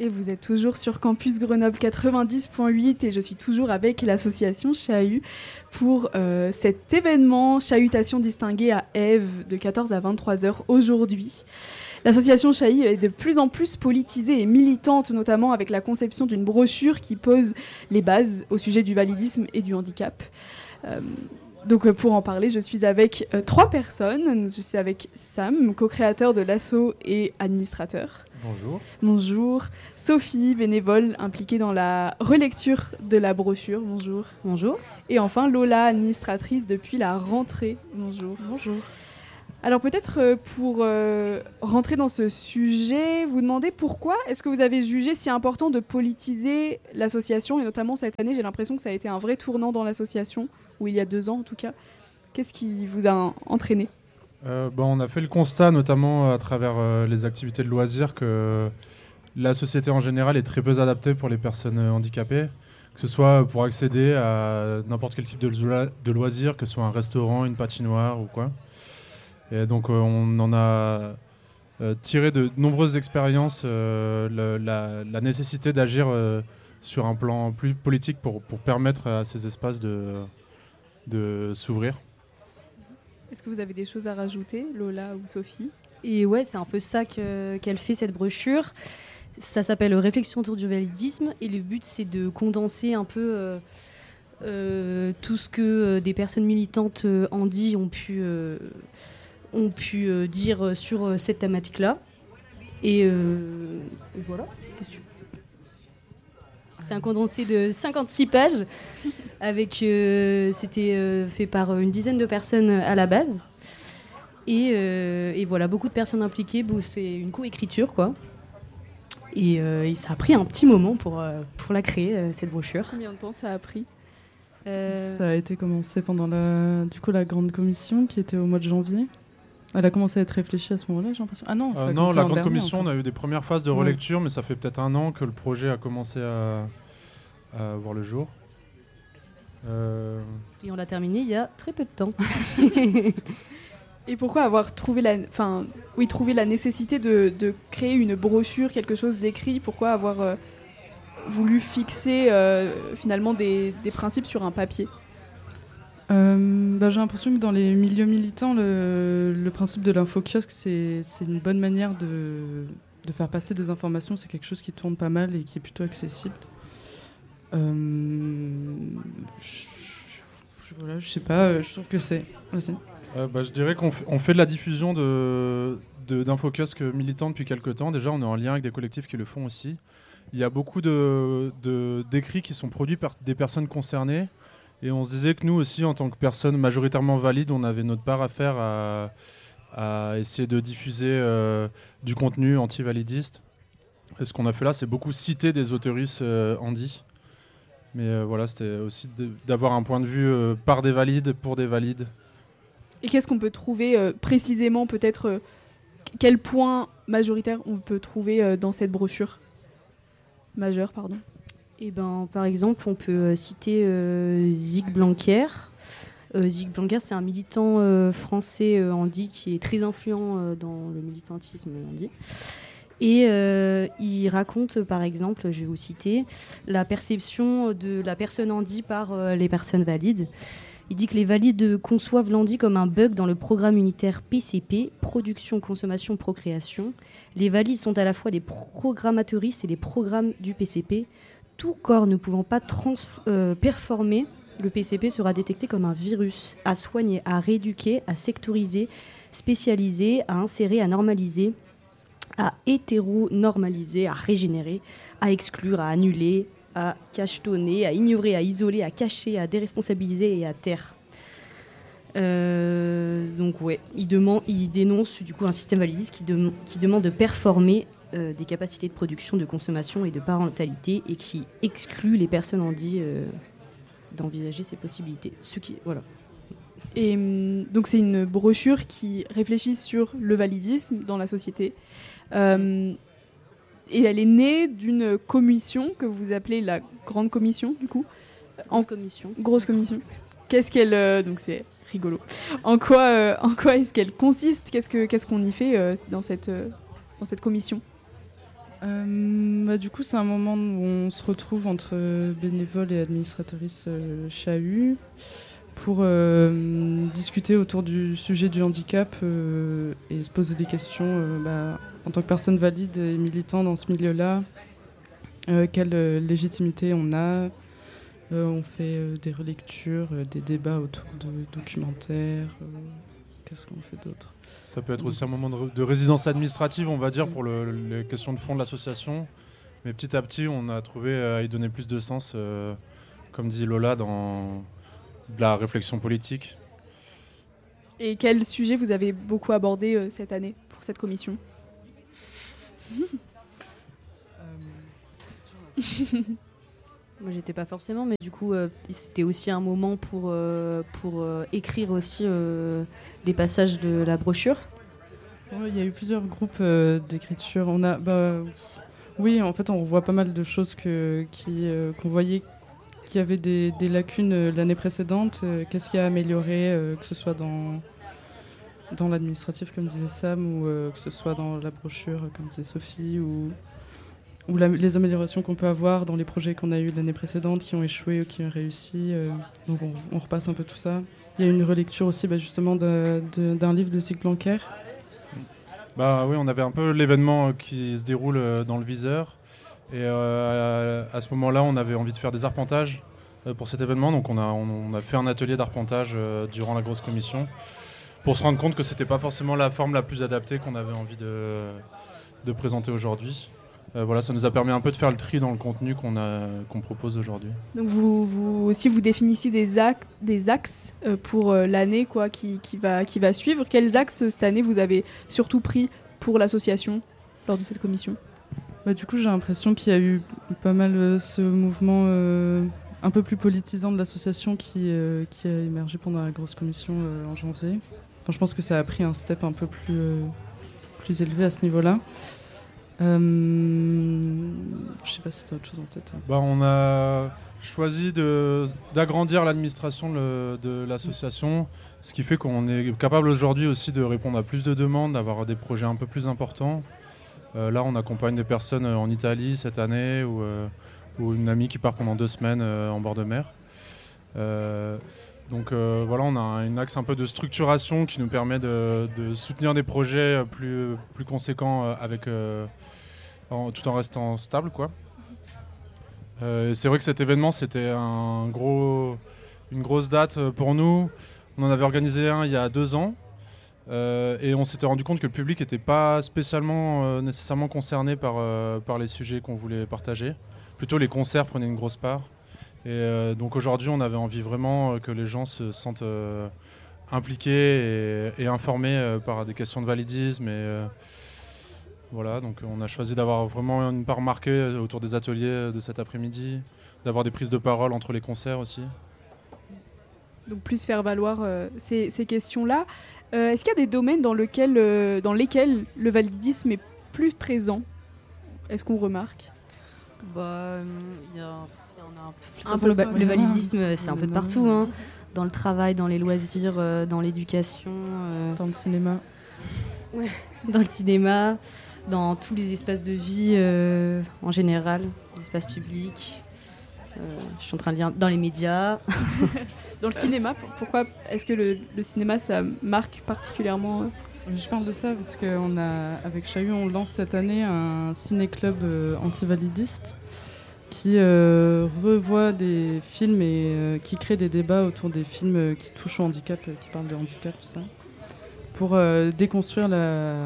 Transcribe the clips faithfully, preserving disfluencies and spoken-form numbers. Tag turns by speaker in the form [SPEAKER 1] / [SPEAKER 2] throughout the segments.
[SPEAKER 1] Et vous êtes toujours sur Campus Grenoble quatre-vingt-dix point huit et je suis toujours avec l'association Chahut pour euh, cet événement Chahutation distinguée à Ève de quatorze à vingt-trois heures aujourd'hui. L'association Chahut est de plus en plus politisée et militante, notamment avec la conception d'une brochure qui pose les bases au sujet du validisme et du handicap. Euh, Donc pour en parler, je suis avec euh, trois personnes. Je suis avec Sam, co-créateur de l'asso et administrateur.
[SPEAKER 2] Bonjour.
[SPEAKER 1] Bonjour. Sophie, bénévole impliquée dans la relecture de la brochure. Bonjour.
[SPEAKER 3] Bonjour.
[SPEAKER 1] Et enfin Lola, administratrice depuis la rentrée. Bonjour.
[SPEAKER 3] Bonjour.
[SPEAKER 1] Alors peut-être euh, pour euh, rentrer dans ce sujet, vous demander pourquoi est-ce que vous avez jugé si important de politiser l'association, et notamment cette année, j'ai l'impression que ça a été un vrai tournant dans l'association, ou il y a deux ans en tout cas. Qu'est-ce qui vous a entraîné ?
[SPEAKER 2] euh, bon, On a fait le constat, notamment à travers euh, les activités de loisirs, que la société en général est très peu adaptée pour les personnes handicapées, que ce soit pour accéder à n'importe quel type de, lo- de loisirs, que ce soit un restaurant, une patinoire ou quoi. Et donc euh, on en a euh, tiré de nombreuses expériences euh, le, la, la nécessité d'agir euh, sur un plan plus politique pour, pour permettre à ces espaces de, de s'ouvrir.
[SPEAKER 1] Est-ce que vous avez des choses à rajouter, Lola ou Sophie ?
[SPEAKER 3] Et ouais, c'est un peu ça que, qu'elle fait, cette brochure. Ça s'appelle Réflexion autour du validisme et le but, c'est de condenser un peu euh, euh, tout ce que euh, des personnes militantes euh, handi ont pu... Euh, ont pu euh, dire sur euh, cette thématique-là. Et, euh, et voilà. Qu'est-ce que tu... C'est un condensé de cinquante-six pages. Avec, euh, c'était euh, fait par une dizaine de personnes à la base. Et, euh, et voilà, beaucoup de personnes impliquées. Bon, c'est une co-écriture, quoi. Et, euh, et ça a pris un petit moment pour, euh, pour la créer, euh, cette brochure.
[SPEAKER 1] Combien de temps ça a pris ?
[SPEAKER 4] euh... Ça a été commencé pendant la, du coup, la grande commission qui était au mois de janvier. Elle a commencé à être réfléchie à ce moment-là, j'ai l'impression. Ah non, ça
[SPEAKER 2] euh,
[SPEAKER 4] a
[SPEAKER 2] non, la grande
[SPEAKER 4] dernier,
[SPEAKER 2] commission,
[SPEAKER 4] encore.
[SPEAKER 2] on a eu des premières phases de
[SPEAKER 4] ouais.
[SPEAKER 2] relecture, mais ça fait peut-être un an que le projet a commencé à, à voir le jour. Euh...
[SPEAKER 3] Et on l'a terminé il y a très peu de temps.
[SPEAKER 1] Et pourquoi avoir trouvé la, enfin, oui, trouvé la nécessité de, de créer une brochure, quelque chose d'écrit ? Pourquoi avoir euh, voulu fixer euh, finalement des, des principes sur un papier ?
[SPEAKER 4] Euh, bah, j'ai l'impression que dans les milieux militants, le, le principe de l'info-kiosque, c'est, c'est une bonne manière de, de faire passer des informations. C'est quelque chose qui tourne pas mal et qui est plutôt accessible. Euh, je, je, voilà, je sais pas, je trouve que c'est... Vas-y.
[SPEAKER 2] Euh, bah, je dirais qu'on fait, on fait de la diffusion de, de, d'info-kiosques militants depuis quelques temps. Déjà, on est en lien avec des collectifs qui le font aussi. Il y a beaucoup de, de, d'écrits qui sont produits par des personnes concernées. Et on se disait que nous aussi, en tant que personnes majoritairement valides, on avait notre part à faire à, à essayer de diffuser euh, du contenu anti-validiste. Et ce qu'on a fait là, c'est beaucoup citer des autoristes euh, handi. Mais euh, voilà, c'était aussi de, d'avoir un point de vue euh, par des valides, pour des valides.
[SPEAKER 1] Et qu'est-ce qu'on peut trouver euh, précisément, peut-être, euh, quel point majoritaire on peut trouver euh, dans cette brochure ? Majeur, pardon.
[SPEAKER 3] Eh ben, par exemple, on peut euh, citer euh, Zig Blanquer. Euh, Zig Blanquer, c'est un militant euh, français euh, handi qui est très influent euh, dans le militantisme handi. Et euh, il raconte, par exemple, je vais vous citer, la perception de la personne handi par euh, les personnes valides. Il dit que les valides conçoivent l'handi comme un bug dans le programme unitaire P C P, production, consommation, procréation. Les valides sont à la fois les programmatrices et les programmes du P C P. Tout corps ne pouvant pas trans- euh, performer, le P C P sera détecté comme un virus à soigner, à rééduquer, à sectoriser, spécialiser, à insérer, à normaliser, à hétéronormaliser, à régénérer, à exclure, à annuler, à cachetonner, à ignorer, à isoler, à cacher, à déresponsabiliser et à taire. Euh, donc ouais, il, demande, il dénonce du coup un système validiste qui, de, qui demande de performer Euh, des capacités de production, de consommation et de parentalité et qui exclut les personnes handi euh, d'envisager ces possibilités. Ce qui, voilà.
[SPEAKER 1] Et donc c'est une brochure qui réfléchit sur le validisme dans la société. Euh, et elle est née d'une commission que vous appelez la Grande Commission, du coup.
[SPEAKER 3] Grosse commission.
[SPEAKER 1] Grosse commission. Qu'est-ce qu'elle... Euh, donc c'est rigolo. En quoi, euh, en quoi est-ce qu'elle consiste ? Qu'est-ce, que, qu'est-ce qu'on y fait euh, dans, cette, euh, dans cette commission ?
[SPEAKER 4] Euh, bah, du coup, c'est un moment où on se retrouve entre bénévoles et administratrices euh, chez A U pour euh, discuter autour du sujet du handicap euh, et se poser des questions euh, bah, en tant que personne valide et militant dans ce milieu-là. Euh, quelle euh, légitimité on a. Euh, on fait euh, des relectures, euh, des débats autour de documentaires. Euh, qu'est-ce qu'on fait d'autre ?
[SPEAKER 2] Ça peut être aussi un moment de, re- de résidence administrative, on va dire, pour le, les questions de fond de l'association. Mais petit à petit, on a trouvé à y donner plus de sens, euh, comme dit Lola, dans de la réflexion politique.
[SPEAKER 1] Et quel sujet vous avez beaucoup abordé euh, cette année pour cette commission ?
[SPEAKER 3] Moi, j'étais pas forcément, mais du coup, euh, c'était aussi un moment pour, euh, pour euh, écrire aussi euh, des passages de la brochure.
[SPEAKER 4] Ouais, il y a eu plusieurs groupes euh, d'écriture. On a, bah, oui, en fait, on revoit pas mal de choses que, qui, euh, qu'on voyait qui avaient des, des lacunes euh, l'année précédente. Euh, qu'est-ce qui a amélioré, euh, que ce soit dans, dans l'administratif, comme disait Sam, ou euh, que ce soit dans la brochure, comme disait Sophie, ou, ou la, les améliorations qu'on peut avoir dans les projets qu'on a eus l'année précédente, qui ont échoué ou qui ont réussi. Euh, donc on, on repasse un peu tout ça. Il y a une relecture aussi bah, justement de, de, d'un livre de Zig Blanquer.
[SPEAKER 2] Bah oui, on avait un peu l'événement euh, qui se déroule euh, dans le viseur. Et euh, à, à ce moment-là, on avait envie de faire des arpentages euh, pour cet événement. Donc on a, on, on a fait un atelier d'arpentage euh, durant la grosse commission pour se rendre compte que c'était pas forcément la forme la plus adaptée qu'on avait envie de, de présenter aujourd'hui. Euh, voilà, ça nous a permis un peu de faire le tri dans le contenu qu'on, a, qu'on propose aujourd'hui.
[SPEAKER 1] Donc vous, vous aussi vous définissez des, ac- des axes euh, pour euh, l'année quoi, qui, qui, va, qui va suivre. Quels axes cette année vous avez surtout pris pour l'association lors de cette commission ?
[SPEAKER 4] Bah, du coup, j'ai l'impression qu'il y a eu pas mal euh, ce mouvement euh, un peu plus politisant de l'association qui, euh, qui a émergé pendant la grosse commission euh, en janvier. Enfin, je pense que ça a pris un step un peu plus, euh, plus élevé à ce niveau-là. Euh, je sais pas si tu as autre chose en tête.
[SPEAKER 2] Bah, on a choisi de, d'agrandir l'administration le, de l'association, ce qui fait qu'on est capable aujourd'hui aussi de répondre à plus de demandes, d'avoir des projets un peu plus importants. Euh, là, on accompagne des personnes en Italie cette année ou, euh, ou une amie qui part pendant deux semaines euh, en bord de mer. Euh, donc euh, voilà, on a un axe un peu de structuration qui nous permet de, de soutenir des projets plus, plus conséquents euh, avec, euh, en, tout en restant stable, quoi. Euh, et c'est vrai que cet événement, c'était un gros, une grosse date pour nous. On en avait organisé un il y a deux ans. Euh, et on s'était rendu compte que le public n'était pas spécialement euh, nécessairement concerné par, euh, par les sujets qu'on voulait partager. Plutôt les concerts prenaient une grosse part. Et euh, donc aujourd'hui, on avait envie vraiment que les gens se sentent euh, impliqués et, et informés euh, par des questions de validisme. Et, euh, voilà, donc on a choisi d'avoir vraiment une part marquée autour des ateliers de cet après-midi, d'avoir des prises de parole entre les concerts aussi.
[SPEAKER 1] Donc plus faire valoir euh, ces, ces questions-là. Euh, est-ce qu'il y a des domaines dans, lequel, euh, dans lesquels le validisme est plus présent ? Est-ce qu'on remarque ?
[SPEAKER 3] Bah, il y a, y en a un,
[SPEAKER 1] Un
[SPEAKER 3] peu,
[SPEAKER 1] peu,
[SPEAKER 3] le,
[SPEAKER 1] ouais.
[SPEAKER 3] le validisme, c'est un peu de partout, hein. Dans le travail, dans les loisirs, euh, dans l'éducation, euh,
[SPEAKER 4] Dans le cinéma.
[SPEAKER 3] dans le cinéma, dans tous les espaces de vie euh, en général, les espaces publics. Euh, je suis en train de lire dans les médias.
[SPEAKER 1] Dans le cinéma, pour- pourquoi est-ce que le, le cinéma, ça marque particulièrement euh,
[SPEAKER 4] Je parle de ça parce qu'on a, avec Chahut, on lance cette année un ciné-club euh, anti-validiste qui euh, revoit des films et euh, qui crée des débats autour des films euh, qui touchent au handicap, euh, qui parlent de handicap, tout ça, pour euh, déconstruire la, euh,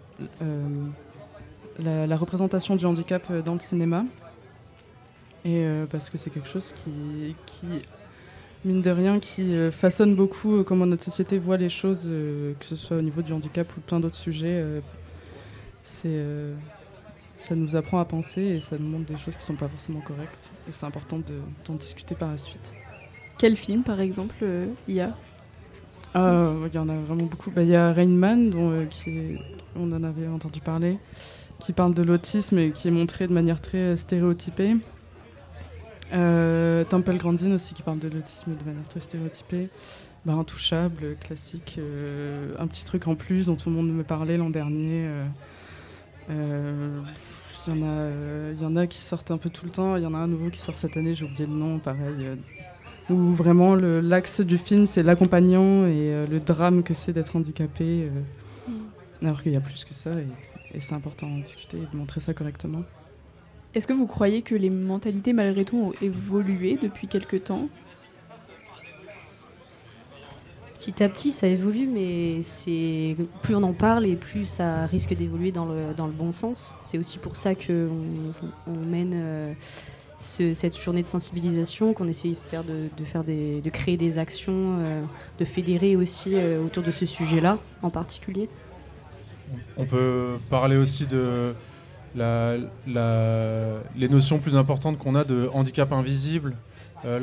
[SPEAKER 4] la, la représentation du handicap euh, dans le cinéma. Et euh, parce que c'est quelque chose qui, qui mine de rien, qui euh, façonne beaucoup euh, comment notre société voit les choses, euh, que ce soit au niveau du handicap ou plein d'autres sujets. Euh, c'est, euh, ça nous apprend à penser et ça nous montre des choses qui ne sont pas forcément correctes. Et c'est important de, d'en discuter par la suite.
[SPEAKER 1] Quel film, par exemple, euh, il y a ?
[SPEAKER 4] Ah, il y en a vraiment beaucoup. Bah, il y a Rain Man, dont, euh, qui est, on en avait entendu parler, qui parle de l'autisme et qui est montré de manière très euh, stéréotypée. Euh, Temple Grandin aussi qui parle de l'autisme de manière très stéréotypée. Bah, Intouchable, classique, euh, un petit truc en plus dont tout le monde me parlait l'an dernier. Euh, euh, Il y en a, euh, il y en a qui sortent un peu tout le temps. Il y en a un nouveau qui sort cette année, j'ai oublié le nom, pareil. Euh, où vraiment le, l'axe du film, c'est l'accompagnant et euh, le drame que c'est d'être handicapé. Euh, mm. Alors qu'il y a plus que ça et, et c'est important d'en discuter et de montrer ça correctement.
[SPEAKER 1] Est-ce que vous croyez que les mentalités, malgré tout, ont évolué depuis quelque temps ?
[SPEAKER 3] Petit à petit, ça évolue, mais c'est plus on en parle et plus ça risque d'évoluer dans le, dans le bon sens. C'est aussi pour ça qu'on on mène euh, ce, cette journée de sensibilisation, qu'on essaie de, faire de, de, faire des, de créer des actions, euh, de fédérer aussi euh, autour de ce sujet-là en particulier.
[SPEAKER 2] On peut parler aussi de la, la, les notions plus importantes qu'on a de handicap invisible,